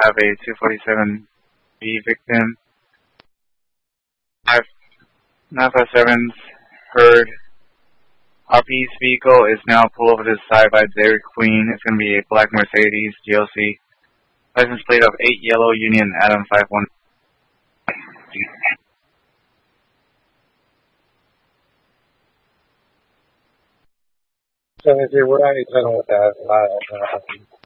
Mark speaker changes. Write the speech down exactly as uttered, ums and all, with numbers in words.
Speaker 1: have a two forty-seven B victim. nine five seven's heard. Our police vehicle is now pulled over to the side by Dairy Queen. It's going to be a black Mercedes G L C. License plate of eight Yellow Union Adam five one.
Speaker 2: seventy-three, we're not any tunnel with that.